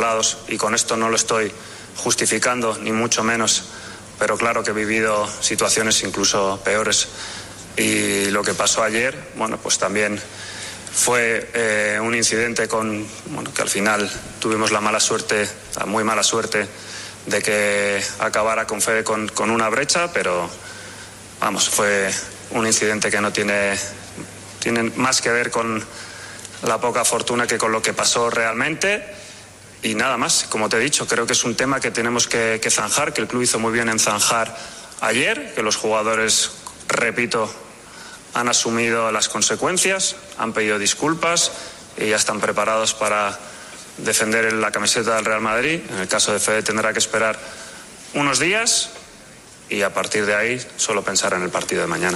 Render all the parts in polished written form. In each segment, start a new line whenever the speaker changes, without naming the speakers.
lados, y con esto no lo estoy justificando, ni mucho menos, pero claro que he vivido situaciones incluso peores. Y lo que pasó ayer, bueno, pues también fue un incidente que al final tuvimos la muy mala suerte de que acabara con Fede con una brecha, pero vamos, fue un incidente que no tiene más que ver con la poca fortuna que con lo que pasó realmente. Y nada más, como te he dicho, creo que es un tema que tenemos que zanjar, que el club hizo muy bien en zanjar ayer, que los jugadores, repito, han asumido las consecuencias, han pedido disculpas y ya están preparados para defender la camiseta del Real Madrid. En el caso de Fede tendrá que esperar unos días y a partir de ahí solo pensar en el partido de mañana.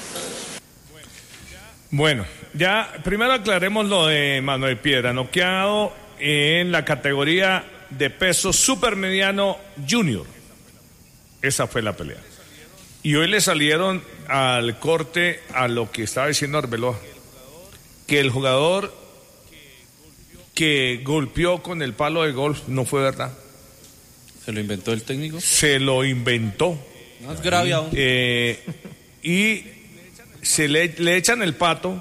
Bueno, ya primero aclaremos lo de Manuel Piedra, noqueado en la categoría de peso supermediano junior. Esa fue la pelea. Y hoy le salieron al corte a lo que estaba diciendo Arbeloa, que el jugador que golpeó con el palo de golf no fue verdad.
¿Se lo inventó el técnico?
Se lo inventó.
Más grave aún.
Y se le echan el pato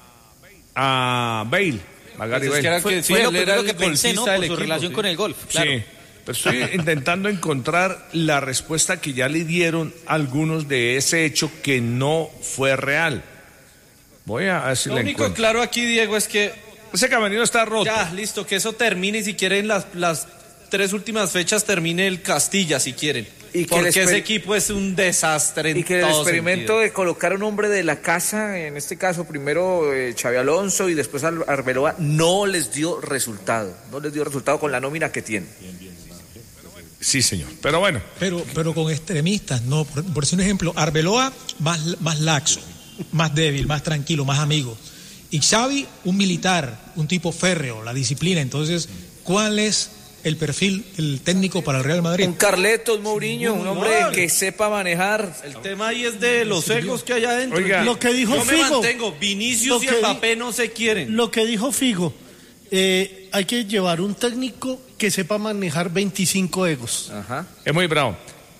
a Bale, a Gary Bale.
Fue lo primero que pensé, ¿no? Por su relación con el golf. Claro.
Sí. Pero estoy intentando encontrar la respuesta que ya le dieron algunos de ese hecho que no fue real. Voy a ver si
lo
la
único
encuentro.
claro aquí, Diego, es que
ese camerino está roto.
Ya, listo, que eso termine y si quieren las 3 últimas fechas termine el Castilla, si quieren. Y porque ese equipo es un desastre en todo sentido. Y que el experimento
de colocar un hombre de la casa, en este caso primero Xabi Alonso y después Arbeloa, no les dio resultado. No les dio resultado con la nómina que tienen.
Sí, señor. Pero bueno.
Pero con extremistas, no. Por decir un ejemplo, Arbeloa más laxo, más débil, más tranquilo, más amigo. Y Xavi, un militar, un tipo férreo, la disciplina. Entonces, ¿cuál es el perfil del técnico para el Real Madrid?
Un Carletos Mourinho, un hombre que sepa manejar.
El tema ahí es de los egos que hay adentro.
Oiga, lo que dijo
yo
Figo.
Me mantengo, Vinicius y Mbappé no se quieren.
Lo que dijo Figo, hay que llevar un técnico que sepa manejar 25 egos.
Ajá.
Es muy bravo.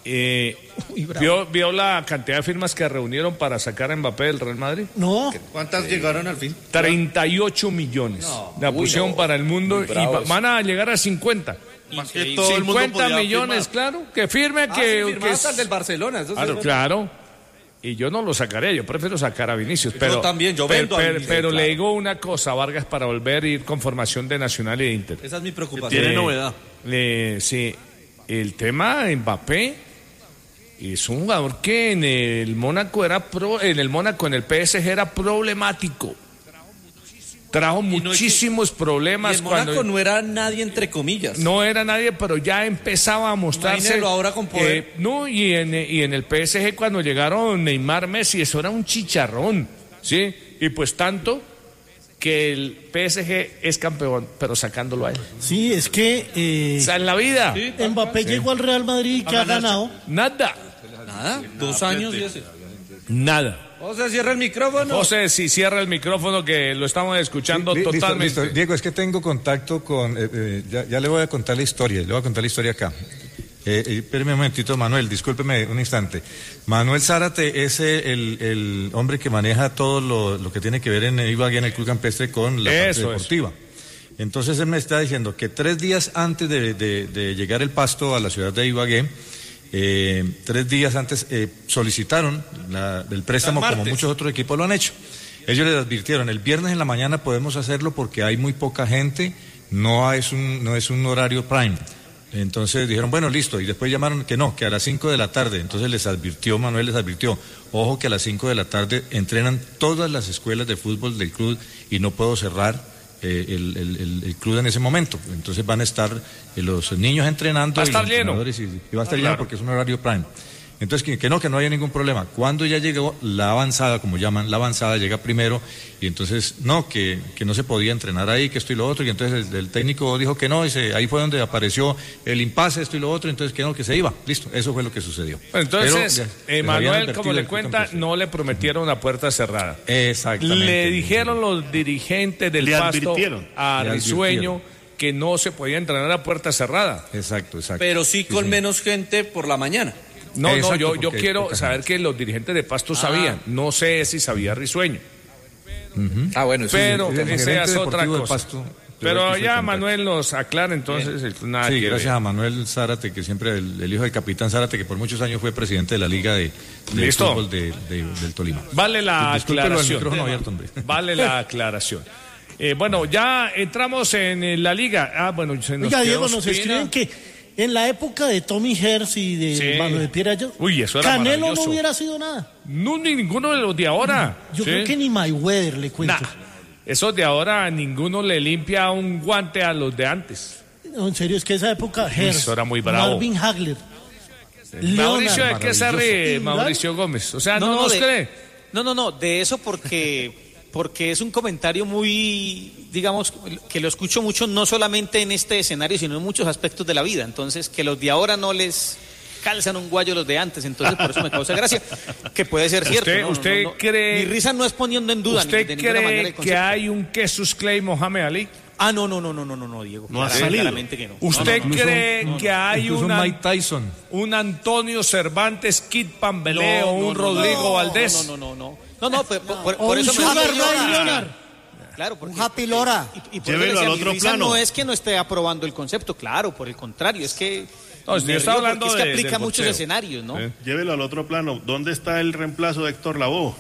¿Vio la cantidad de firmas que reunieron para sacar a Mbappé del Real Madrid?
No.
¿Cuántas llegaron al fin?
38 millones. La pusieron para el mundo y van a llegar a 50.
Más que todo
50 millones,
firmar.
Claro, que firme que
hasta el del Barcelona. Eso
claro. Y yo no lo sacaría, yo prefiero sacar a Vinicius. Pero
también, yo vendo a Vinicius.
Pero le digo una cosa, Vargas, para volver a ir con formación de Nacional y de Inter.
Esa es mi preocupación.
Tiene novedad.
Sí, el tema de Mbappé es un jugador que en el Mónaco en el PSG era problemático. Trajo muchísimos problemas.
Y en Mónaco no era nadie, entre comillas.
No era nadie, pero ya empezaba a mostrarse.
Imagínelo ahora con poder.
Y en el PSG cuando llegaron Neymar, Messi, eso era un chicharrón, ¿sí? Y pues tanto que el PSG es campeón, pero sacándolo a él.
Sí, es que...
o sea, en la vida.
¿Sí? Mbappé llegó al Real Madrid y ¿qué ha ganado?
Nada.
2 años y ese.
Nada.
José, cierra el micrófono.
José, sí, cierra el micrófono que lo estamos escuchando totalmente.
Listo. Diego, es que tengo contacto con... ya le voy a contar la historia, acá. Espéreme un momentito, Manuel, discúlpeme un instante. Manuel Zárate es el hombre que maneja todo lo que tiene que ver en Ibagué, en el Club Campestre, con la parte deportiva. Entonces él me está diciendo que 3 días antes de llegar el Pasto a la ciudad de Ibagué, 3 días antes solicitaron el préstamo como muchos otros equipos lo han hecho. Ellos les advirtieron, el viernes en la mañana podemos hacerlo porque hay muy poca gente, no es un horario prime. Entonces dijeron, bueno, listo, y después llamaron que a las 5 de la tarde. Entonces Manuel les advirtió, ojo que a las 5 de la tarde entrenan todas las escuelas de fútbol del club y no puedo cerrar el club en ese momento. Entonces van a estar los niños entrenando.
Va a estar lleno.
Y va a estar lleno porque es un horario prime. Entonces, que no haya ningún problema. Cuando ya llegó la avanzada, como llaman, la avanzada llega primero, y entonces, que no se podía entrenar ahí, que esto y lo otro, y entonces el técnico dijo que no, ahí fue donde apareció el impasse, esto y lo otro, entonces que se iba. Listo, eso fue lo que sucedió.
Entonces, Manuel, como le cuenta, no le prometieron una puerta cerrada.
Exactamente.
Le dijeron los dirigentes del Pasto a Risueño que no se podía entrenar a puerta cerrada.
Exacto.
Pero sí con menos gente por la mañana.
No, yo quiero saber que los dirigentes de Pasto sabían. No sé si sabía Risueño.
Bueno,
pero esa es otra cosa.
Pasto,
pero ya Manuel nos aclara entonces nada.
Sí, gracias a Manuel Zárate, que siempre el hijo del capitán Zárate, que por muchos años fue presidente de la Liga de Fútbol del Tolima.
Vale la aclaración.
El micrófono abierto, hombre.
Vale la aclaración. Bueno, ya entramos en la Liga.
Oiga, Diego, nos escriben que en la época de Tommy Hearst y de Mano de Piedra,
eso era
Canelo no hubiera sido nada.
No, ni ninguno de los de ahora.
Yo creo que ni Mayweather, le cuento.
Esos de ahora, ninguno le limpia un guante a los de antes.
No, en serio, es que esa época Hearst,
eso era muy bravo.
Marvin Hagler,
Mauricio, ¿de qué se ríe Mauricio Gómez? O sea, no nos cree.
No, de eso porque es un comentario muy, digamos, que lo escucho mucho, no solamente en este escenario, sino en muchos aspectos de la vida. Entonces, que los de ahora no les calzan un guayo los de antes, entonces por eso me causa gracia, que puede ser cierto.
¿Usted cree?
Mi risa no es poniendo en duda.
¿Usted cree que hay un Jesus Clay Mohamed Ali?
No, Diego.
No ha salido.
Claramente que no.
¿Usted cree que hay
un Mike Tyson,
un Antonio Cervantes, Kid Pambeleo, un Rodrigo Valdés?
No, por eso me
Leonard.
Claro, porque,
un Happy Lora.
Y por llévelo al otro plano. No es que no esté aprobando el concepto, claro, por el contrario, es que
está hablando
es que aplica muchos escenarios, ¿no?
Llévelo al otro plano. ¿Dónde está el reemplazo de Héctor Lavoe?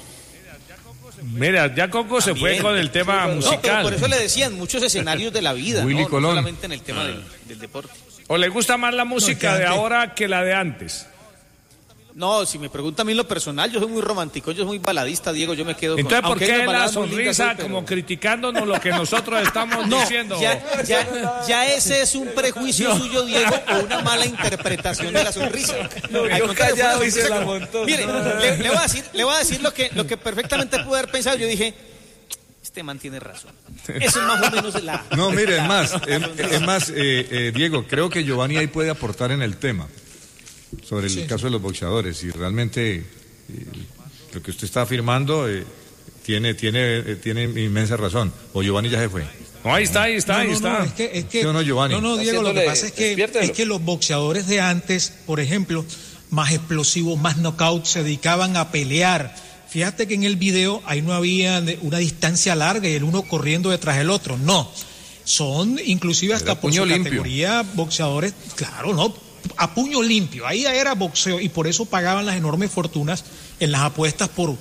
Mira, ya Coco se fue con el tema musical.
Pero por eso le decían muchos escenarios de la vida,
Willy
no solamente en el tema del deporte.
¿O le gusta más la música de ahora que la de antes?
No, si me pregunta a mí en lo personal, yo soy muy romántico, yo soy muy baladista, Diego, yo me quedo
con... Entonces, ¿por qué la
baladas
sonrisa como criticándonos lo que nosotros estamos diciendo?
Ya ese es un prejuicio suyo, Diego, o una mala interpretación de la sonrisa.
Yo callado y se la montó.
Mire, le voy a decir lo que perfectamente pude haber pensado. Yo dije, este man tiene razón. Eso es más o menos la...
No, mire, es más, Diego, creo que Giovanni ahí puede aportar en el tema sobre el caso de los boxeadores, y realmente lo que usted está afirmando tiene inmensa razón. O Giovanni ya se fue.
No, ahí está.
Es que
¿Sí o no, Giovanni?
No, Diego, lo que pasa es que los boxeadores de antes, por ejemplo, más explosivos, más knockouts, se dedicaban a pelear. Fíjate que en el video ahí no había una distancia larga y el uno corriendo detrás del otro. No, son inclusive hasta por su categoría boxeadores, claro, no, a puño limpio, ahí era boxeo, y por eso pagaban las enormes fortunas en las apuestas por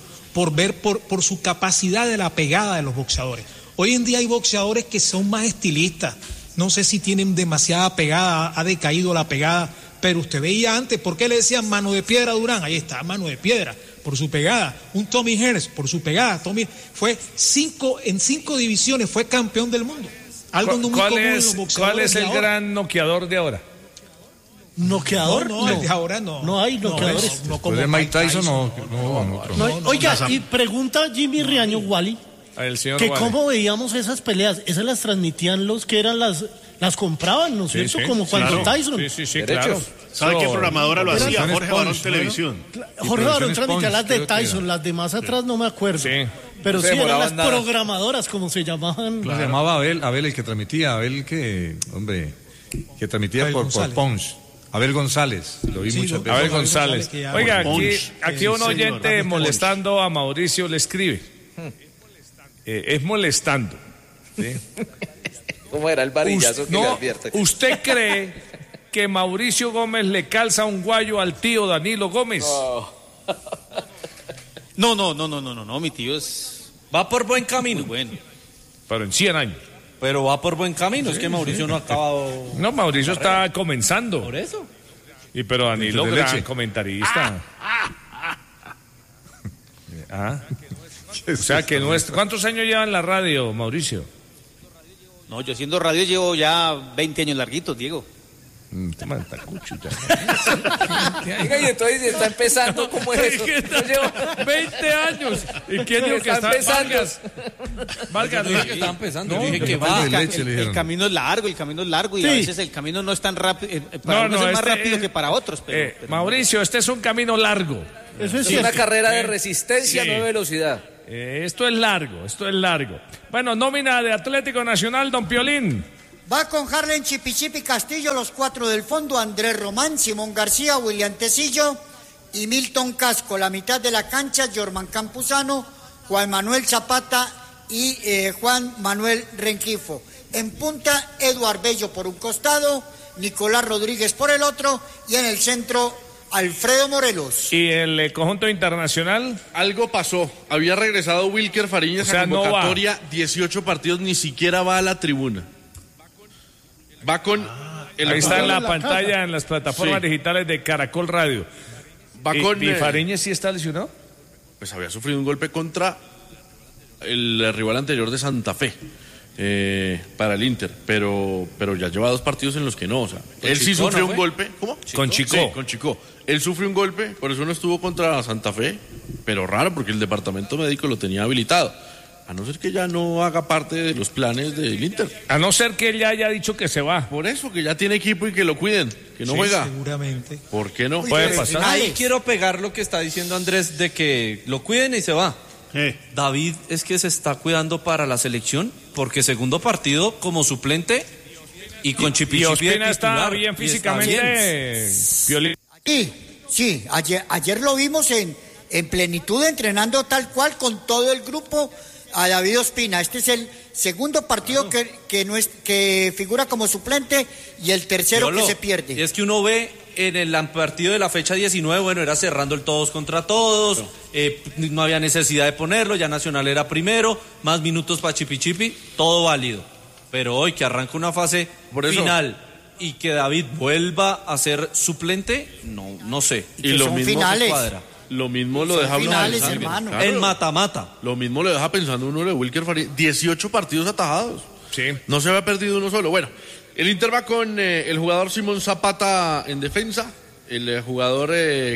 su capacidad de la pegada de los boxeadores. Hoy en día hay boxeadores que son más estilistas, no sé si tienen demasiada pegada, ha decaído la pegada, pero usted veía antes, ¿por qué le decían Mano de Piedra a Durán? Ahí está, Mano de Piedra, por su pegada. Un Tommy Hearst, por su pegada. Tommy fue en 5 divisiones, fue campeón del mundo. Algo muy común en los boxeadores.
¿Cuál es el gran noqueador de ahora?
¿Noqueador?
No, el de ahora no.
No hay noqueadores.
No como Mike Tyson
Oiga, y pregunta Jimmy Riaño, Wally, que cómo veíamos esas peleas. Esas las transmitían los que eran las compraban, ¿no es cierto? Como cuando Tyson.
Sí, claro.
¿Sabe qué programadora lo hacía? Jorge Barón Televisión.
Jorge Barón transmitía las de Tyson, las de más atrás no me acuerdo. Sí. Pero sí, eran las programadoras, como se llamaban.
Se llamaba Abel el que transmitía, que transmitía por Punch. Abel González, lo vi muchas veces.
Abel González. Oiga, aquí un oyente molestando a Mauricio le escribe. Es molestando. ¿Sí?
¿Cómo era el varillazo que le advierte?
¿Usted cree que Mauricio Gómez le calza un guayo al tío Danilo Gómez?
No, mi tío va por buen camino. Bueno.
Pero en 100 años.
Pero va por buen camino, es que Mauricio no ha acabado...
No, Mauricio está comenzando.
Por eso.
Pero Danilo, gran comentarista. O sea que no es... ¿Cuántos años lleva en la radio, Mauricio?
No, yo haciendo radio llevo ya 20 años larguitos, Diego.
Oiga,
y entonces está empezando, ¿cómo es eso?
Llevo 20 años. ¿Y quién dijo que está empezando? Vargas,
no dije que está empezando. No, dije que
el camino es largo, y a veces el camino no es tan rápido. Para unos es más rápido que para otros. Pero
Mauricio, este es un camino largo.
Eso es una carrera de resistencia, no de velocidad.
Esto es largo. Bueno, nómina de Atlético Nacional, don Piolín.
Va con Harlen, Chipichipi, Castillo, los 4 del fondo, Andrés Román, Simón García, William Tecillo y Milton Casco. La mitad de la cancha, Jorman Campuzano, Juan Manuel Zapata y Juan Manuel Rengifo. En punta, Eduard Bello por un costado, Nicolás Rodríguez por el otro, y en el centro, Alfredo Morelos.
¿Y el conjunto internacional?
Algo pasó. Había regresado Wilker Fariñas a convocatoria, no 18 partidos, ni siquiera va a la tribuna. Va con...
Ahí está en la pantalla, en las plataformas digitales de Caracol Radio.
Va con...
¿Y Fariñas sí está lesionado?
Pues había sufrido un golpe contra el rival anterior de Santa Fe. Para el Inter, pero ya lleva 2 partidos en los que no, o sea, él sí sufrió un golpe. ¿Cómo?
Con Chico.
Sí, con Chico. Él sufrió un golpe, por eso no estuvo contra Santa Fe, pero raro porque el departamento médico lo tenía habilitado. A no ser que ya no haga parte de los planes del Inter.
A no ser que él ya haya dicho que se va.
Por eso, que ya tiene equipo y que lo cuiden, que no juega.
Seguramente.
¿Por qué no?
Puede pasar.
Ahí quiero pegar lo que está diciendo Andrés de que lo cuiden y se va. David es que se está cuidando para la selección porque segundo partido como suplente y con Chipichipi.
Y Ospina está bien físicamente.
Sí, ayer lo vimos en plenitud entrenando tal cual con todo el grupo a David Ospina. Este es el segundo partido que figura como suplente y el tercero que se pierde.
Y es que uno ve en el partido de la fecha 19, bueno, era cerrando el todos contra todos, no había necesidad de ponerlo, ya Nacional era primero, más minutos para Chipichipi, todo válido. Pero hoy que arranca una fase final y que David vuelva a ser suplente, no sé.
Y lo
son
mismo
finales.
Lo mismo lo deja
finales, hermano.
Claro. En mata-mata.
Lo mismo le deja pensando uno de Wilker Fariñas. 18 partidos atajados.
Sí.
No se había perdido uno solo. Bueno, el Inter va con el jugador Simón Zapata en defensa, el jugador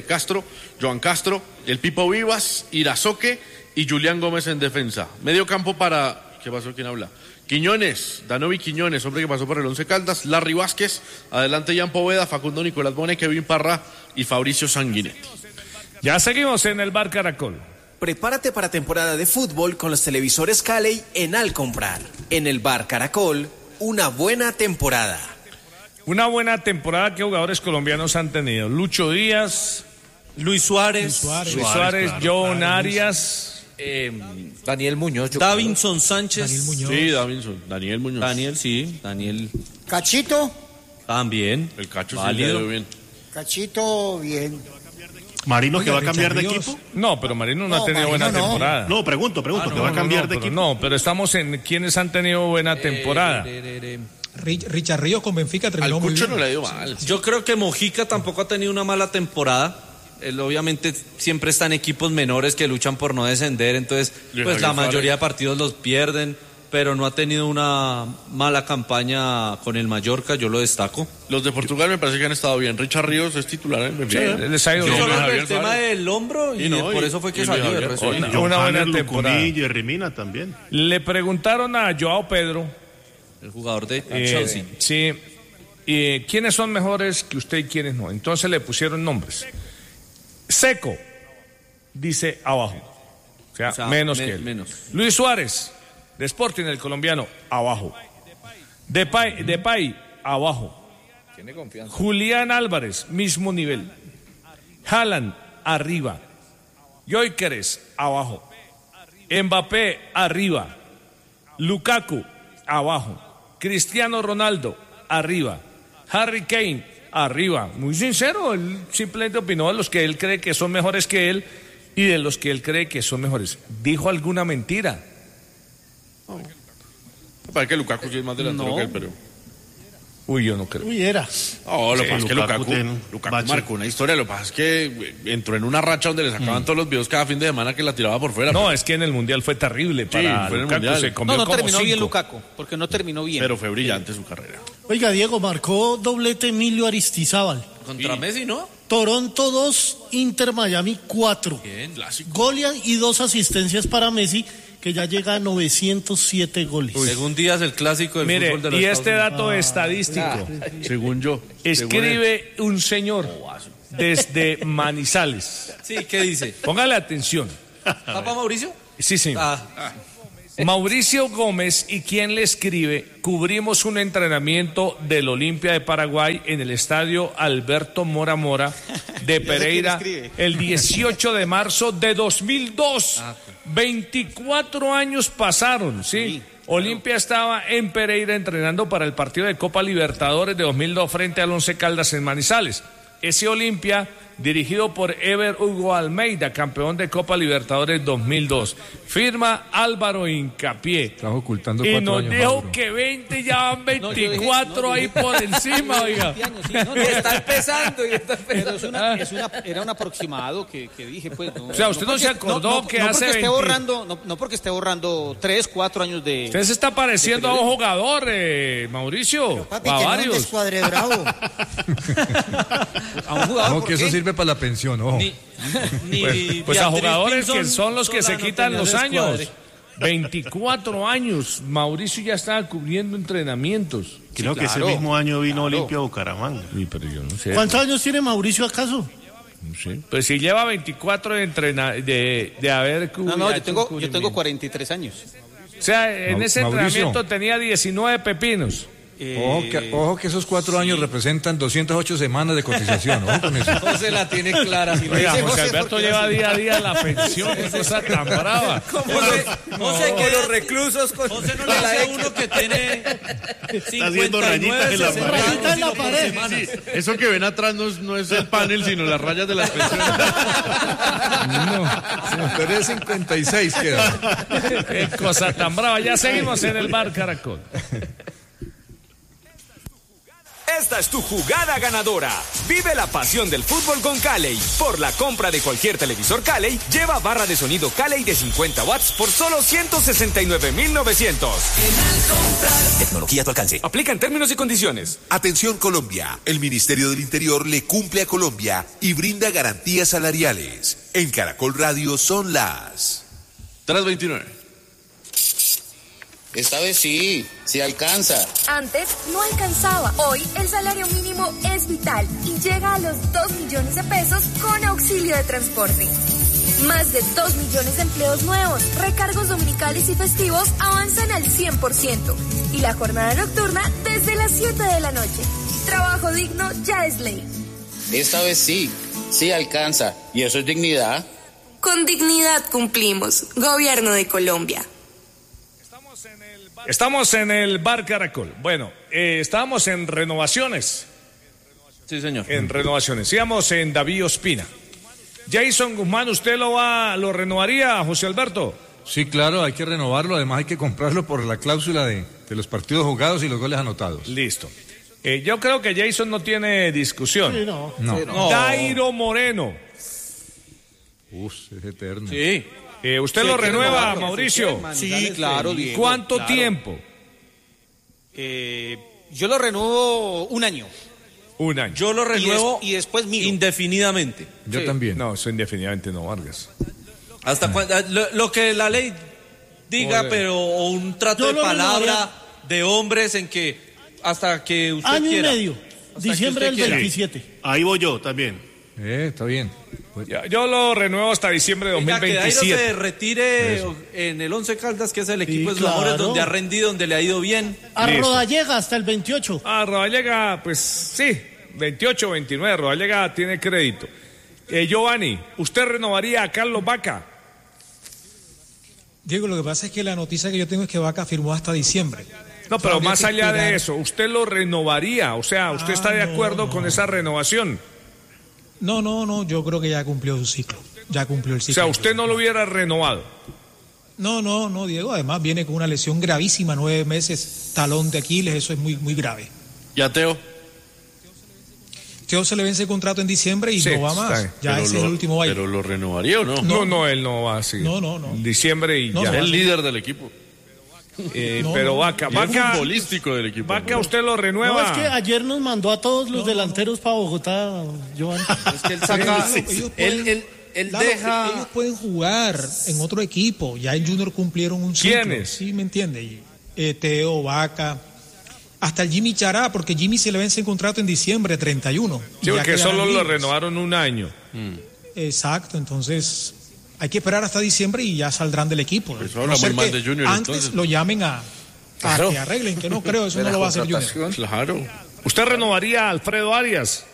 Joan Castro, el Pipo Vivas, Irazoque y Julián Gómez en defensa. Medio campo para... ¿Qué pasó? ¿Quién habla? Quiñones, Danovi Quiñones, hombre que pasó por el Once Caldas, Larry Vázquez, adelante Jan Poveda, Facundo Nicolás Bone, Kevin Parra y Fabricio Sanguinetti.
Ya seguimos en el Bar Caracol.
Prepárate para temporada de fútbol con los televisores Cali en Al Comprar. En el Bar Caracol, una buena temporada.
Una buena temporada que jugadores colombianos han tenido. Lucho Díaz,
Luis Suárez,
claro, John Arias,
Daniel Muñoz.
Davinson Sánchez.
Daniel Muñoz.
Sí, Davinson, Daniel Muñoz.
Daniel.
Cachito.
También.
El Cacho
válido.
Sí le dio bien.
Cachito, bien.
¿Marino
Oiga,
que va a cambiar
Richard
de
Ríos.
equipo?
No, pero Marino no ha tenido
Marino
buena
no.
temporada.
No, pregunto, que va a cambiar de equipo.
No, pero estamos en quienes han tenido buena temporada.
Richard Ríos con Benfica terminó
Al
muy
Cucho
bien.
no le dio mal.
Yo creo que Mojica tampoco ha tenido una mala temporada. Él obviamente siempre está en equipos menores que luchan por no descender, entonces pues la mayoría de partidos los pierden, pero no ha tenido una mala campaña con el Mallorca, yo lo destaco.
Los de Portugal me parece que han estado bien. Richard Ríos es titular en Benfica.
Sí, les ha ido bien.
Solo el tema del hombro y por eso fue que salió de resto.
Una buena temporada.
Y Jerry también.
Le preguntaron a Joao Pedro,
el jugador de Chelsea.
Sí, ¿quiénes son mejores que usted y quiénes no? Entonces le pusieron nombres. Seco, dice abajo, o sea menos que él.
Menos.
Luis Suárez, de Sporting, el colombiano, abajo. Depay, abajo.
Tiene confianza.
Julián Álvarez, mismo nivel. Haaland, arriba. Gyökeres, abajo. Mbappé, arriba. Lukaku, abajo. Cristiano Ronaldo, arriba. Harry Kane, arriba. Muy sincero, él simplemente opinó de los que él cree que son mejores que él y de los que él cree que son mejores. ¿Dijo alguna mentira?
Me parece que Lukaku sí es más delantero que él, pero...
Uy, yo no creo.
Uy, era.
No, lo que pasa es que
Lukaku
Lukaku marcó una historia. Lo que pasa es que entró en una racha donde le sacaban todos los videos cada fin de semana que la tiraba por fuera.
No, es que en el Mundial fue terrible para
fue en el
Lukaku.
Mundial.
Se comió
No
como
terminó bien
5.
Lukaku, porque no terminó bien.
Pero fue brillante su carrera.
Oiga, Diego, marcó doblete Emilio Aristizábal.
Contra Messi, ¿no?
Toronto 2, Inter Miami 4.
Bien, clásico.
Gol y 2 asistencias para Messi, que ya llega a 907 goles.
Según Díaz, el clásico del
Mire,
fútbol de los
y
Estados
este
Unidos.
dato estadístico,
Según yo.
escribe un señor desde Manizales.
Sí, ¿qué dice?
Póngale atención.
¿Papá Mauricio?
Sí, señor. Mauricio Gómez y quien le escribe, cubrimos un entrenamiento del Olimpia de Paraguay en el estadio Alberto Mora Mora de Pereira el 18 de marzo de 2002. 24 años pasaron, ¿sí? Olimpia estaba en Pereira entrenando para el partido de Copa Libertadores de 2002 frente al Once Caldas en Manizales. Ese Olimpia, dirigido por Ever Hugo Almeida, campeón de Copa Libertadores 2002. Firma Álvaro Hincapié.
Estás ocultando 4
y
años.
nos dijo que 20, ya van 24 ahí por encima, oiga.
Está empezando. Pero era un aproximado que dije, pues.
O sea, usted no se acordó que hace 20...
No porque esté borrando 3, 4 años de...
Usted se está pareciendo a un jugador, Mauricio.
Pero, papi,
a
que
varios.
no un descuadre bravo.
A un jugador,
no, que eso sirve para la pensión, ojo.
Pues a jugadores que son los que se quitan los años. 24 años. Mauricio ya estaba cubriendo entrenamientos.
Creo que ese mismo año vino Olimpia a Bucaramanga.
Sí, pero yo no sé.
¿Cuántos años tiene Mauricio acaso?
No sé. Pues si lleva 24 de haber cubierto.
No, yo tengo 43 años.
O sea, en ese
Mauricio.
entrenamiento tenía 19 pepinos.
Ojo que esos 4 años representan 208 semanas de cotización. Ojo con eso.
José la tiene clara.
Oiga, José Alberto lleva día a día la pensión, qué cosa tan brava.
José, que los reclusos... José no le dice a uno que tiene 59, 60
en la pared.
Sí, eso que ven atrás no es el panel, sino las rayas de las pensiones.
No, pero es 56 queda.
Qué cosa tan brava. Ya seguimos en el Bar Caracol.
Esta es tu jugada ganadora. Vive la pasión del fútbol con Calley. Por la compra de cualquier televisor Calley, lleva barra de sonido Calley de 50 watts por solo 169,900.
Tecnología a tu alcance.
Aplica en términos y condiciones.
Atención Colombia. El Ministerio del Interior le cumple a Colombia y brinda garantías salariales. En Caracol Radio son las
3:29.
Esta vez sí alcanza.
Antes no alcanzaba. Hoy el salario mínimo es vital y llega a los 2 millones de pesos con auxilio de transporte. Más de 2 millones de empleos nuevos, recargos dominicales y festivos avanzan al 100%. Y la jornada nocturna desde las 7 de la noche. Trabajo digno ya es ley.
Esta vez sí alcanza. ¿Y eso es dignidad?
Con dignidad cumplimos. Gobierno de Colombia.
Estamos en el Bar Caracol. Bueno, estábamos en renovaciones.
Sí, señor.
En renovaciones. Íbamos en David Ospina. Jason Guzmán, ¿usted lo renovaría, José Alberto?
Sí, claro, hay que renovarlo. Además hay que comprarlo por la cláusula de los partidos jugados y los goles anotados.
Listo. Yo creo que Jason no tiene discusión.
Sí, no.
Dairo Moreno.
Es eterno.
Sí. ¿Usted lo renueva, Mauricio?
Sí, claro. Diego,
¿Cuánto tiempo?
Yo lo renuevo un año.
Un año.
Yo lo renuevo
y después miro.
Indefinidamente.
Yo también.
No, eso indefinidamente no, Vargas.
Hasta cuando, lo que la ley diga, pero un trato de palabra de hombres en que hasta que usted
año
quiera.
Año y medio. Diciembre del 27.
Ahí voy yo también.
Está bien.
Yo lo renuevo hasta diciembre de 2027.
Que Dairo se retire en el Once Caldas, que es el equipo Eslabores, donde ha rendido, donde le ha ido bien.
A Rodallega hasta el 28.
A Rodallega, pues sí, 28, 29. Rodallega tiene crédito. Giovanni, ¿usted renovaría a Carlos Vaca?
Diego, lo que pasa es que la noticia que yo tengo es que Vaca firmó hasta diciembre.
No, pero más allá de eso, ¿usted lo renovaría? O sea, ¿usted está de acuerdo con esa renovación?
No, yo creo que ya cumplió su ciclo. Ya cumplió el ciclo.
O sea, ¿usted no lo hubiera renovado?
No, Diego. Además viene con una lesión gravísima, 9 meses, talón de Aquiles, eso es muy, muy grave.
¿Y a Teo?
Teo se le vence el contrato en diciembre y no va más. Ya ese es el último baile.
¿Pero lo renovaría o no?
No, él no va a seguir.
No.
Diciembre y ya.
Es el líder del equipo.
Pero Vaca
futbolístico del equipo.
Vaca, usted lo renueva.
No, es que ayer nos mandó a todos los delanteros para Bogotá, Giovanni.
Es que él saca, él deja.
Ellos pueden jugar en otro equipo. Ya en Junior cumplieron un ciclo.
¿Quiénes?
Sí, me entiende. Teo, Vaca, hasta el Jimmy Chará, porque Jimmy se le vence el contrato en diciembre 31.
Sí, porque solo lo renovaron un año.
Exacto, entonces hay que esperar hasta diciembre y ya saldrán del equipo.
Pues ahora muy mal de Junior,
antes
entonces
lo llamen a que arreglen, que no creo, eso no lo va a hacer Junior.
Claro.
¿Usted renovaría a Alfredo Arias?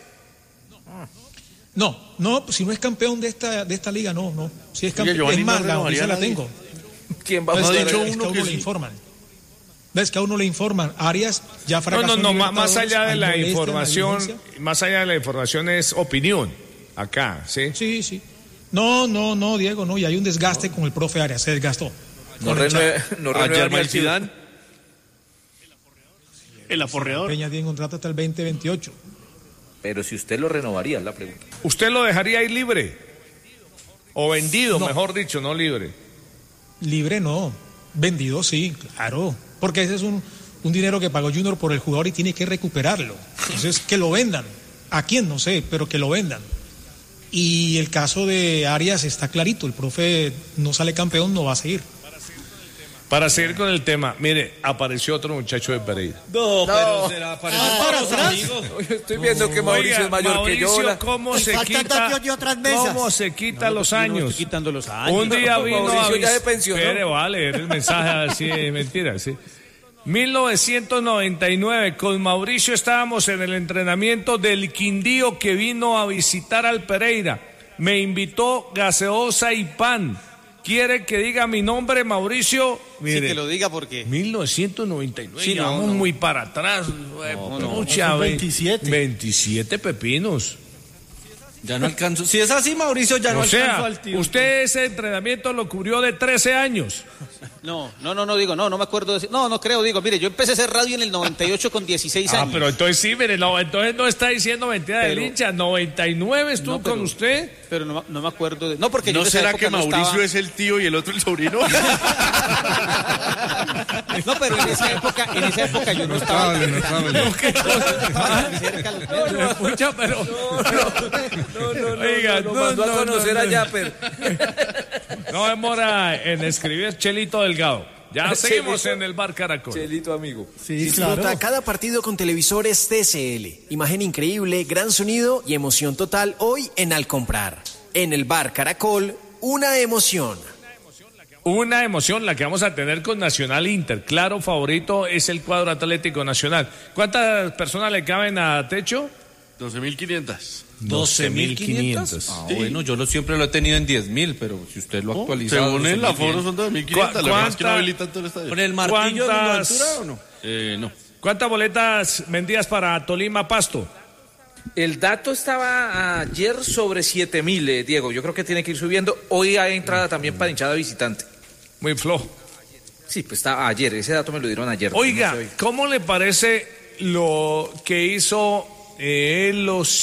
No, si no es campeón de esta liga, no. Si es campeón,
Oye,
es más,
no
la noticia la tengo.
¿Quién va a
Es
dicho
que a uno le informan. ¿Ves que a uno le informan? Arias ya fracasó.
No, más allá de la información, es opinión acá, ¿sí?
Sí. No, Diego, no, y hay un desgaste con el profe Arias, se desgastó.
A Germán Zidane.
El aporreador.
Peña tiene contrato hasta el 2028.
Pero si usted lo renovaría, es la pregunta.
¿Usted lo dejaría ir libre? O vendido, mejor dicho, no libre.
Libre no, vendido sí, claro. Porque ese es un dinero que pagó Junior por el jugador y tiene que recuperarlo. Entonces, que lo vendan. ¿A quién? No sé, pero que lo vendan. Y el caso de Arias está clarito, el profe no sale campeón, no va a seguir.
Para seguir con el tema, mire, apareció otro muchacho de Pereira.
No, pero será para los amigos.
Estoy viendo que Mauricio es mayor que yo.
¿Cómo se quita los años?
No estoy quitando los años.
Un día vino
Mauricio ya se pensionó.
Espere, vale, el mensaje así es mentira, sí. 1999, con Mauricio estábamos en el entrenamiento del Quindío que vino a visitar al Pereira. Me invitó gaseosa y pan. ¿Quiere que diga mi nombre, Mauricio?
Mire, sí, que lo diga porque
1999, sí, vamos muy para atrás. Mucha 27 pepinos.
Ya no alcanzo. Si es así, Mauricio, ya no alcanzo al tío.
Usted ese entrenamiento lo cubrió de 13 años.
No, me acuerdo de... No creo, mire, yo empecé a hacer radio en el 98 con 16 años.
Pero entonces sí, mire, entonces no está diciendo mentira del hincha. 99 estuvo con usted.
Pero no me acuerdo de... No, porque
¿No será que Mauricio es el tío y el otro el sobrino?
No, pero en esa época yo no estaba...
No, mandó a conocer a Yapper.
No demora en escribir Chelito Delgado. Ya seguimos en el Bar Caracol.
Chelito, amigo.
Sí, disfruta cada partido con televisores TCL. Imagen increíble, gran sonido y emoción total hoy en Al Comprar. En el Bar Caracol, una emoción.
Una emoción la que vamos a tener con Nacional Inter. Claro, favorito es el cuadro Atlético Nacional. ¿Cuántas personas le caben a techo?
12.500.
12.500.
Sí. Bueno, yo siempre lo he tenido en 10.000, pero si usted lo actualiza.
Según el aforo son 2.500.
La
más que no habilitan todo el estadio.
¿Con el martillo de la altura o no?
No.
¿Cuántas boletas vendías para Tolima Pasto?
El dato estaba ayer sobre 7.000, Diego. Yo creo que tiene que ir subiendo. Hoy hay entrada también para hinchada visitante.
Muy flojo.
Sí, pues estaba ayer. Ese dato me lo dieron ayer.
Oiga, ¿cómo le parece lo que hizo los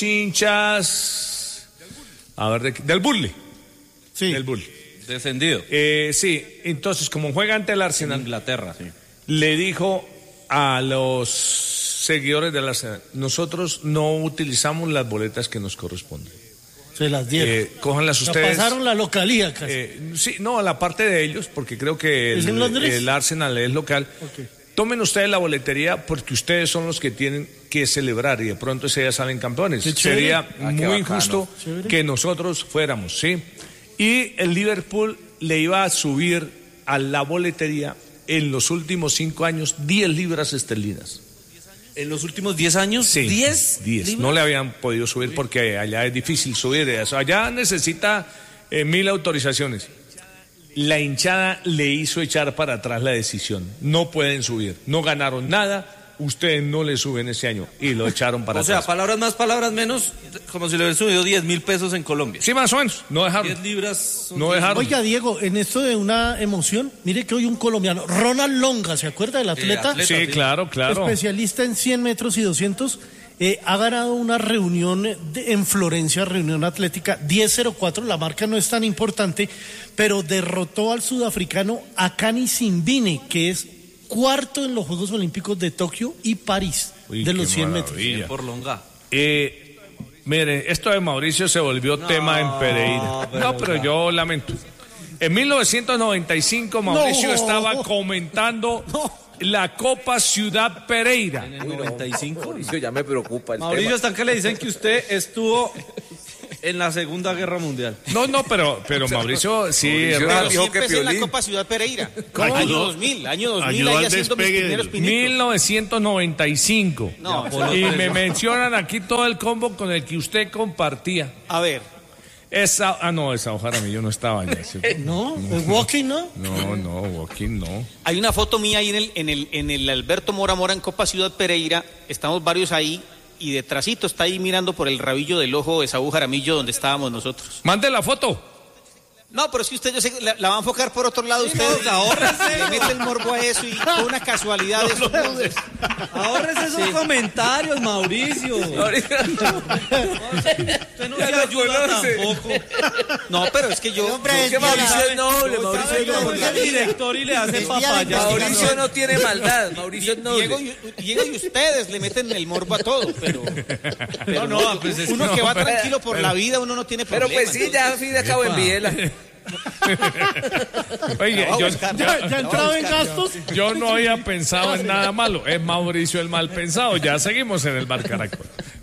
hinchas? A ver, del Bulli.
Sí.
Del Bulli.
Descendido.
Sí, entonces, como juega ante el Arsenal,
en Inglaterra, sí.
Le dijo a los seguidores del Arsenal: nosotros no utilizamos las boletas que nos corresponden.
Se las dieron.
Cójanlas ustedes.
Pasaron la localía casi.
Sí, no, a la parte de ellos, porque creo que el Arsenal es local. Okay. Tomen ustedes la boletería porque ustedes son los que tienen que celebrar y de pronto ese día salen campeones. Sería muy injusto que nosotros fuéramos, ¿sí? Y el Liverpool le iba a subir a la boletería en los últimos 5 años 10 libras esterlinas.
¿En los últimos 10 años?
Sí,
10.
No le habían podido subir porque allá es difícil subir. Allá necesita 1.000 autorizaciones. La hinchada le hizo echar para atrás la decisión. No pueden subir. No ganaron nada. Ustedes no le suben ese año. Y lo echaron para atrás.
O sea, palabras más, palabras menos, como si le hubieran subido 10.000 pesos en Colombia.
Sí, más o menos. No dejaron.
10 libras.
No dejaron.
Oiga, Diego, en esto de una emoción, mire que hoy un colombiano, Ronald Longa, ¿se acuerda del atleta?
Sí, claro.
Especialista en 100 metros y 200. Ha ganado una reunión en Florencia, reunión atlética 10.04, la marca no es tan importante, pero derrotó al sudafricano Akani Simbine, que es cuarto en los Juegos Olímpicos de Tokio y París.
Uy,
de los 100
maravilla.
metros.
Por Longa.
Mire, esto de Mauricio se volvió tema en Pereira. Pero yo lamento. En 1995 Mauricio estaba comentando la Copa Ciudad Pereira.
¿En el 95?
Mauricio ya me preocupa el
Mauricio,
tema.
están que le dicen que usted estuvo En la Segunda Guerra Mundial.
No, pero Mauricio sí.
Pero sí empecé en la Copa Ciudad Pereira.
¿Cómo?
Año 2000 ahí haciendo mis primeros pinitos.
1995.
No,
y me mencionan aquí todo el combo con el que usted compartía.
A ver.
Esa Jaramillo no estaba allá.
No, Walking no.
No, Walking no.
Hay una foto mía ahí en el Alberto Mora en Copa Ciudad Pereira. Estamos varios ahí. Y detrásito está ahí mirando por el rabillo del ojo Esaú Jaramillo donde estábamos nosotros.
¡Mande la foto!
No, pero es que usted yo sé que la va a enfocar por otro lado. Ustedes le mete el morbo a eso y por una casualidad de eso.
Ahorres esos comentarios, Mauricio. Usted no se ayuda tampoco.
No, pero es que yo...
Mauricio es noble, Mauricio es noble. El director y le hace papaya.
Mauricio no tiene maldad, Mauricio es noble.
Diego y ustedes le meten el morbo a todo, pero
pues es
uno que va tranquilo por la vida, uno no tiene problema.
Pero pues sí, ya al fin de cabo envíela.
Oye,
ya entraba en gastos.
Yo no había pensado en nada malo. Es Mauricio el mal pensado. Ya seguimos en el Bar Caracol.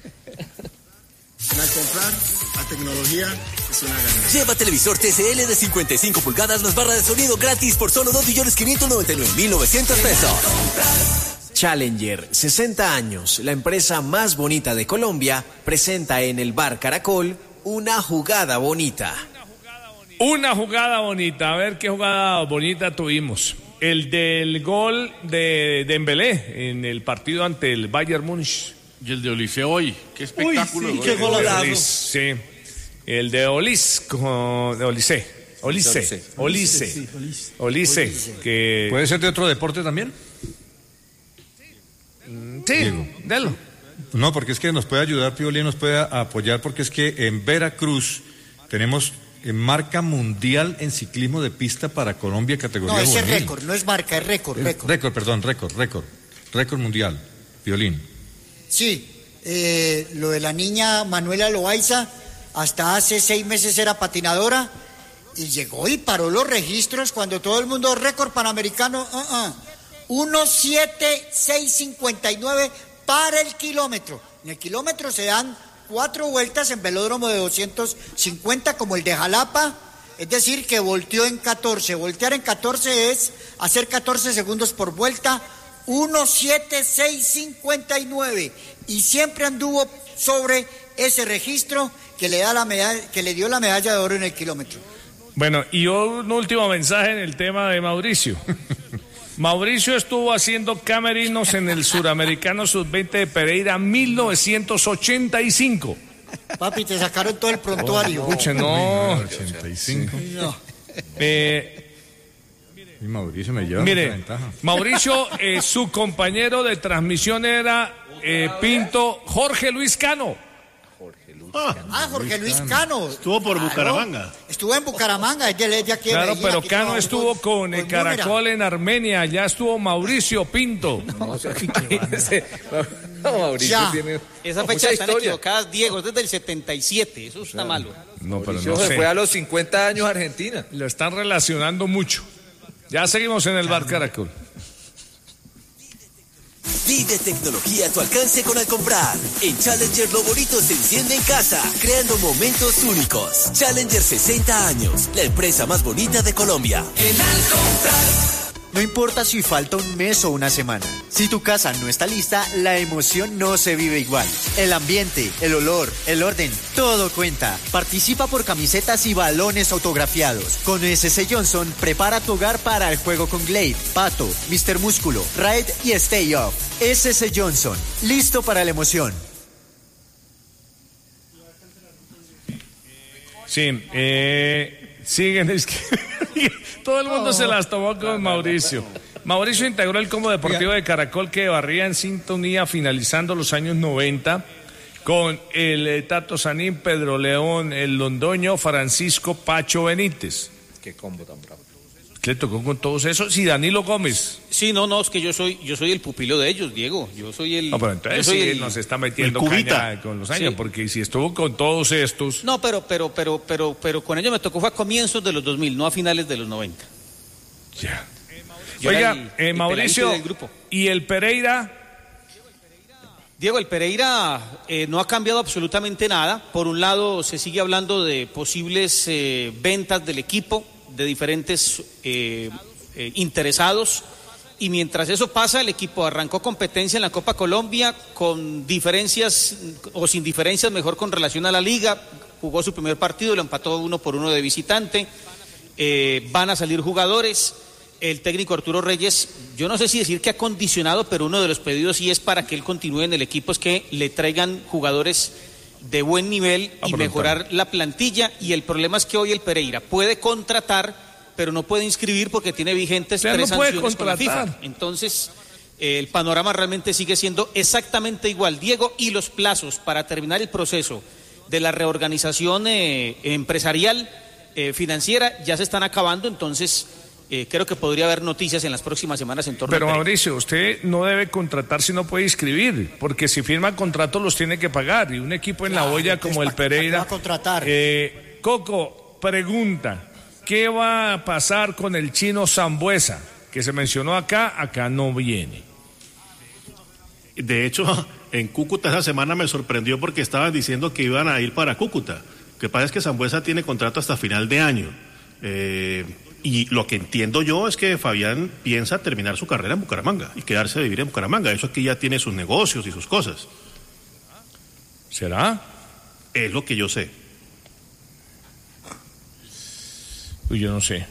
Al comprar, la tecnología es una ganancia.
Lleva televisor TCL de 55 pulgadas más barra de sonido gratis por solo 2.599.900 pesos.
Challenger, 60 años, la empresa más bonita de Colombia, presenta en el Bar Caracol una jugada bonita.
Una jugada bonita, a ver qué jugada bonita tuvimos. El del gol de Dembélé en el partido ante el Bayern Múnich.
Y el de Olise hoy, qué espectáculo.
Uy, sí, qué golazo.
Sí, el de Olise, que...
¿Puede ser de otro deporte también?
Sí, delo.
No, porque es que nos puede ayudar, Piolín, nos puede apoyar, porque es que en Veracruz tenemos marca mundial en ciclismo de pista para Colombia, categoría
juvenil. No, ese
juvenil.
es récord, no es marca, es récord.
Récord mundial, Piolín.
Sí, lo de la niña Manuela Loaiza, hasta hace 6 meses era patinadora, y llegó y paró los registros cuando todo el mundo, récord panamericano, 1.7659 para el kilómetro. En el kilómetro se dan 4 vueltas en velódromo de 250 como el de Jalapa, es decir que volteó en 14. Voltear en 14 es hacer 14 segundos por vuelta, 1.7659, y siempre anduvo sobre ese registro que le da la medalla, que le dio la medalla de oro en el kilómetro.
Bueno, y un último mensaje en el tema de Mauricio. Mauricio estuvo haciendo camerinos en el Suramericano Sub-20 de Pereira 1985.
Papi, te sacaron todo el prontuario.
Escuche, no.
85.
No.
Y Mauricio me lleva
Mire,
mucha ventaja.
Mauricio, su compañero de transmisión era Pinto, Jorge Luis Cano.
Jorge Luis Cano.
Estuvo por Bucaramanga.
Estuvo en Bucaramanga, es de aquí.
Claro, pero Cano estuvo con Caracol en Armenia, allá estuvo Mauricio Pinto.
Mauricio tiene
esa fecha están equivocadas, Diego, es desde el 77, eso está malo.
No, pero
Mauricio
no
se
sé.
fue a los 50 años a Argentina.
Lo están relacionando mucho. Ya seguimos en el Bar Caracol.
Vive tecnología a tu alcance con Al Comprar. En Challenger lo bonito se enciende en casa, creando momentos únicos. Challenger 60 años, la empresa más bonita de Colombia. En Al Comprar.
No importa si falta un mes o una semana. Si tu casa no está lista, la emoción no se vive igual. El ambiente, el olor, el orden, todo cuenta. Participa por camisetas y balones autografiados. Con SC Johnson, prepara tu hogar para el juego con Glade, Pato, Mr. Músculo, Raid y Stay Off. SC Johnson, listo para la emoción.
Sí, siguen todo el mundo se las tomó con Mauricio. Mauricio integró el combo deportivo de Caracol que barría en sintonía finalizando los años 90 con el Tato Sanín, Pedro León, el Londoño, Francisco Pacho Benítez.
Qué combo tan bravo.
Le tocó con todos esos y Danilo Gómez.
Sí, no, es que yo soy el pupilo de ellos, Diego. Yo soy el.
No, pero entonces sí nos está metiendo caña con los años, sí. Porque si estuvo con todos estos.
No, pero con ellos me tocó fue a comienzos de los 2000, no a finales de los 90.
Ya.
Yo
Oiga,
el
Mauricio,
del grupo.
¿y el Pereira?
Diego, el Pereira no ha cambiado absolutamente nada. Por un lado, se sigue hablando de posibles ventas del equipo, de diferentes interesados, y mientras eso pasa, el equipo arrancó competencia en la Copa Colombia con diferencias, o sin diferencias, mejor con relación a la Liga. Jugó su primer partido, lo empató 1-1 de visitante. Van a salir jugadores. El técnico Arturo Reyes, yo no sé si decir que ha condicionado, pero uno de los pedidos sí es para que él continúe en el equipo, es que le traigan jugadores de buen nivel y mejorar la plantilla. Y el problema es que hoy el Pereira puede contratar, pero no puede inscribir porque tiene vigentes 3 sanciones con la FIFA. Entonces, el panorama realmente sigue siendo exactamente igual, Diego, y los plazos para terminar el proceso de la reorganización empresarial, financiera, ya se están acabando. Entonces, creo que podría haber noticias en las próximas semanas en torno
Pero
al
Mauricio, usted no debe contratar si no puede inscribir, porque si firma contratos los tiene que pagar, y un equipo en la olla como el Pereira...
Va a contratar.
Coco, pregunta, ¿qué va a pasar con el chino Sambuesa? Que se mencionó acá no viene.
De hecho, en Cúcuta esa semana me sorprendió porque estaban diciendo que iban a ir para Cúcuta. Lo que pasa es que Sambuesa tiene contrato hasta final de año. Y lo que entiendo yo es que Fabián piensa terminar su carrera en Bucaramanga y quedarse a vivir en Bucaramanga. Eso aquí ya tiene sus negocios y sus cosas.
¿Será?
Es lo que yo sé.
Pues yo no sé.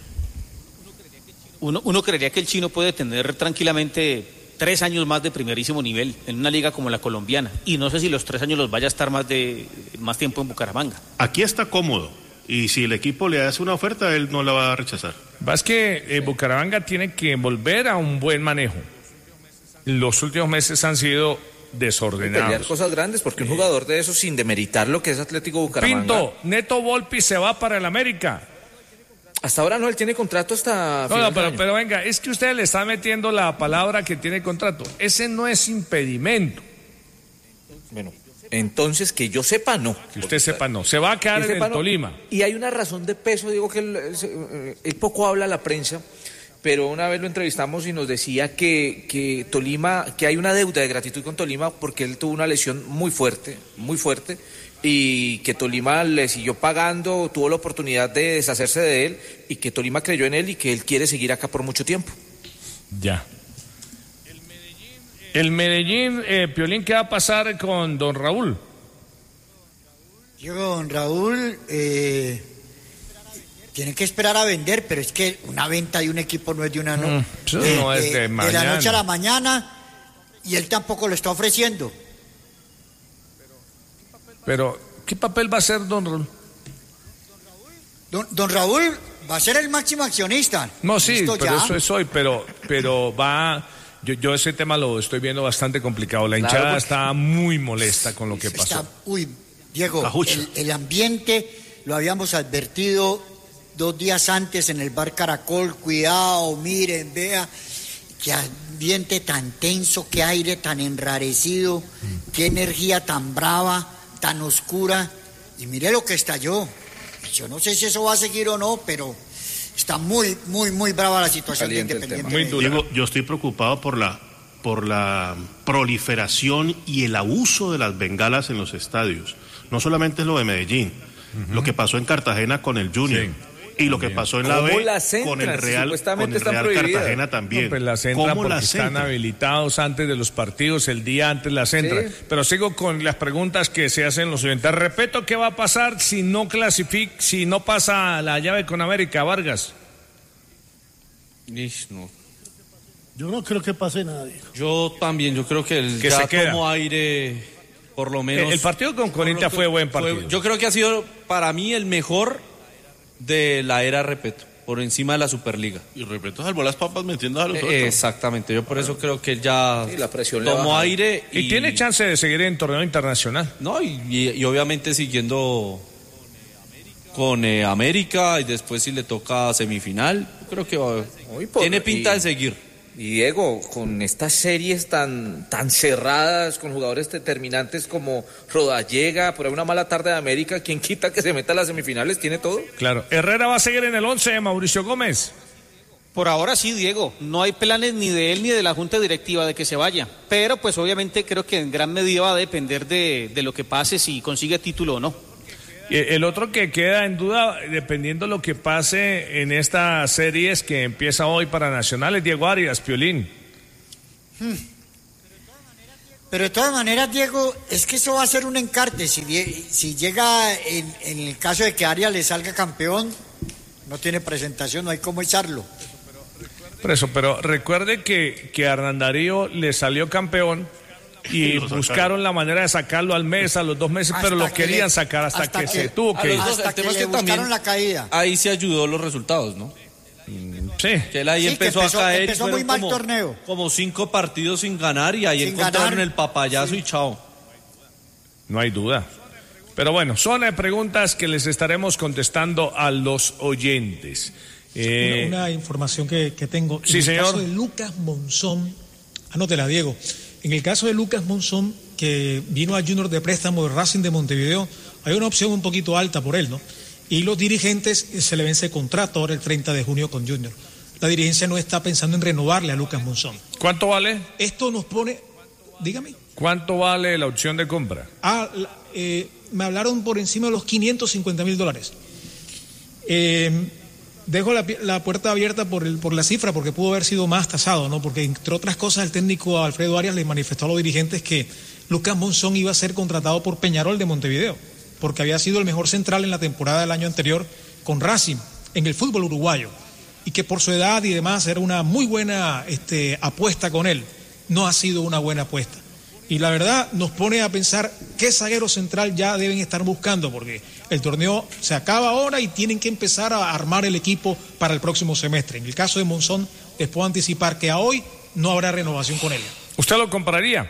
Uno creería que el chino puede tener tranquilamente 3 años más de primerísimo nivel en una liga como la colombiana. Y no sé si los 3 años los vaya a estar más tiempo en Bucaramanga.
Aquí está cómodo. Y si el equipo le hace una oferta, él no la va a rechazar.
Es que Bucaramanga tiene que volver a un buen manejo. Los últimos meses han sido desordenados.
Pelear cosas grandes, porque un jugador de eso, sin demeritar lo que es Atlético Bucaramanga...
Pinto, Neto Volpi se va para el América.
Hasta ahora no, él tiene contrato hasta...
Pero venga, es que usted le está metiendo la palabra que tiene contrato. Ese no es impedimento.
Bueno... Entonces, que yo sepa, no.
Que usted sepa, no. Se va a quedar en el Tolima.
Y hay una razón de peso, digo que él poco habla a la prensa, pero una vez lo entrevistamos y nos decía que Tolima, que hay una deuda de gratitud con Tolima porque él tuvo una lesión muy fuerte, y que Tolima le siguió pagando, tuvo la oportunidad de deshacerse de él, y que Tolima creyó en él y que él quiere seguir acá por mucho tiempo.
Ya. El Medellín, Piolín, ¿qué va a pasar con don Raúl?
Don Raúl tiene que esperar a vender, pero es que una venta de un equipo no es de una
no es de mañana.
De la noche a la mañana, y él tampoco lo está ofreciendo.
Pero, ¿qué papel va a hacer don Raúl?
Don Raúl va a ser el máximo accionista.
No, sí, pero eso es hoy, pero va... Yo ese tema lo estoy viendo bastante complicado. La hinchada está muy molesta con lo que pasó.
Diego, el ambiente lo habíamos advertido 2 días antes en el bar Caracol. Cuidado, miren, vea, qué ambiente tan tenso, qué aire tan enrarecido, qué energía tan brava, tan oscura. Y mire lo que estalló. Yo no sé si eso va a seguir o no, pero... Está muy brava la situación de Independiente.
Muy dura. Diego, yo estoy preocupado por la proliferación y el abuso de las bengalas en los estadios. No solamente es lo de Medellín, lo que pasó en Cartagena con el Junior. Sí. Y lo que pasó en la B con el Real Cartagena también.
No, pues las entran porque están habilitados antes de los partidos, el día antes las entran. Sí. Pero sigo con las preguntas que se hacen los oyentes. Respeto, ¿qué va a pasar si no si no pasa la llave con América, Vargas?
No.
Yo no creo que pase nada.
Yo también, yo creo que
ya
se queda. Tomó aire, por lo menos.
El partido con Corinthians fue buen partido.
Yo creo que ha sido para mí el mejor de la era Repeto, por encima de la Superliga.
Y Repeto salvó las papas metiendo a los otros.
Exactamente, yo por eso creo que él ya
la presión
tomó aire.
Y tiene chance de seguir en torneo internacional.
No, y obviamente siguiendo con América, y después si le toca semifinal, creo que tiene pinta de seguir.
Y Diego, con estas series tan cerradas, con jugadores determinantes como Rodallega, por ahí una mala tarde de América, ¿quién quita que se meta a las semifinales? ¿Tiene todo?
Claro. Herrera va a seguir en el 11, Mauricio Gómez.
Por ahora sí, Diego, no hay planes ni de él ni de la junta directiva de que se vaya, pero pues obviamente creo que en gran medida va a depender de lo que pase, si consigue título o no.
El otro que queda en duda, dependiendo de lo que pase en esta serie que empieza hoy para Nacional, es Diego Arias, Piolín.
Pero de todas maneras, Diego, es que eso va a ser un encarte. Si llega en el caso de que Arias le salga campeón, no tiene presentación, no hay cómo echarlo.
Por eso, pero recuerde que a Hernán Darío le salió campeón y buscaron la manera de sacarlo al mes, a los 2 meses, pero lo querían sacar hasta que se tuvo que ir.
Hasta que le buscaron la caída.
Ahí se ayudó los resultados, ¿no?
Sí.
Que él ahí empezó a caer.
Empezó muy mal torneo.
Como 5 partidos sin ganar y ahí encontraron el papayazo y chao.
No hay duda. Pero bueno, son preguntas que les estaremos contestando a los oyentes.
Una información que tengo.
Sí,
en
señor.
El caso de Lucas Monzón, anótela, Diego. En el caso de Lucas Monzón, que vino a Junior de préstamo de Racing de Montevideo, hay una opción un poquito alta por él, ¿no? Y los dirigentes se le vence contrato ahora el 30 de junio con Junior. La dirigencia no está pensando en renovarle a Lucas Monzón.
¿Cuánto vale?
Esto nos pone, dígame.
¿Cuánto vale la opción de compra?
Me hablaron por encima de los $550,000. Dejo la puerta abierta por la cifra, porque pudo haber sido más tasado, ¿no? Porque entre otras cosas el técnico Alfredo Arias le manifestó a los dirigentes que Lucas Monzón iba a ser contratado por Peñarol de Montevideo, porque había sido el mejor central en la temporada del año anterior con Racing en el fútbol uruguayo, y que por su edad y demás era una muy buena apuesta con él. No ha sido una buena apuesta. Y la verdad nos pone a pensar qué zaguero central ya deben estar buscando, porque el torneo se acaba ahora y tienen que empezar a armar el equipo para el próximo semestre. En el caso de Monzón, les puedo anticipar que a hoy no habrá renovación con él.
¿Usted lo compraría?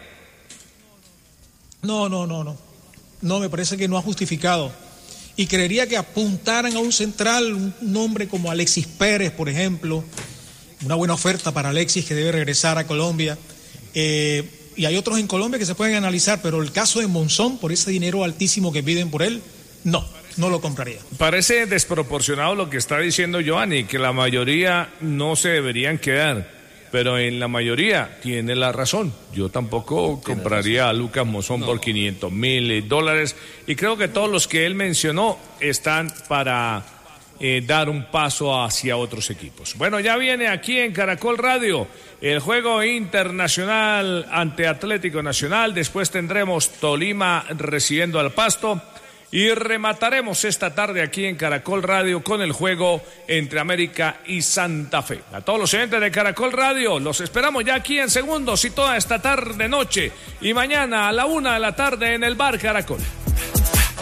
No, me parece que no ha justificado. Y creería que apuntaran a un central, un nombre como Alexis Pérez, por ejemplo, una buena oferta para Alexis, que debe regresar a Colombia. Y hay otros en Colombia que se pueden analizar, pero el caso de Monzón, por ese dinero altísimo que piden por él, no lo compraría.
Parece desproporcionado lo que está diciendo Giovanni, que la mayoría no se deberían quedar, pero en la mayoría tiene la razón. Yo tampoco compraría a Lucas Monzón por $500,000, y creo que todos los que él mencionó están para dar un paso hacia otros equipos. Bueno, ya viene aquí en Caracol Radio el juego internacional ante Atlético Nacional. Después tendremos Tolima recibiendo al Pasto y remataremos esta tarde aquí en Caracol Radio con el juego entre América y Santa Fe. A todos los oyentes de Caracol Radio, los esperamos ya aquí en segundos y toda esta tarde, noche y mañana a la 1 de la tarde en el Bar Caracol.